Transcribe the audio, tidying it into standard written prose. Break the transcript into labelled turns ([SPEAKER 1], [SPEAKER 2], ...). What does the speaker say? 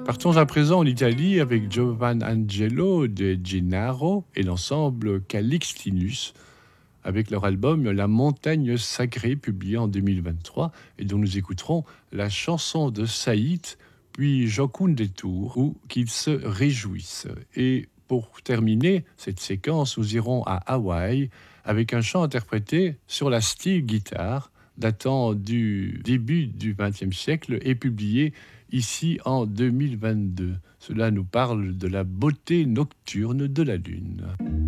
[SPEAKER 1] Partons à présent en Italie avec Giovan Angelo de Gennaro et l'ensemble Calixtinus avec leur album La Montagne Sacrée publié en 2023 et dont nous écouterons la chanson de Saïd puis Joconde des Tours ou qu'ils se réjouissent. Et pour terminer cette séquence, nous irons à Hawaï avec un chant interprété sur la steel guitare datant du début du XXe siècle et publié ici en 2022. Cela nous parle de la beauté nocturne de la Lune.